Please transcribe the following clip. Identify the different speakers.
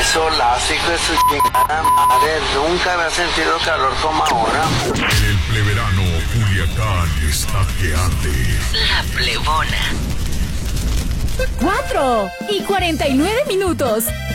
Speaker 1: solazo, hijo de su chingada madre. Nunca había sentido calor como ahora.
Speaker 2: En el pleverano, Culiacán está que arde.
Speaker 3: La Plebona.
Speaker 4: 4:49.